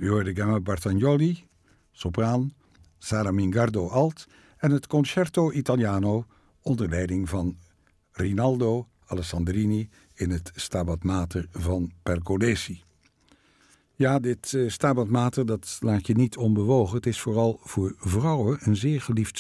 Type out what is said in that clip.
U hoorde Gemma Bartagnoli, sopraan, Sara Mingardo alt en het Concerto Italiano onder leiding van Rinaldo Alessandrini in het Stabat Mater van Pergolesi. Ja, dit Stabat Mater dat laat je niet onbewogen. Het is vooral voor vrouwen een zeer geliefd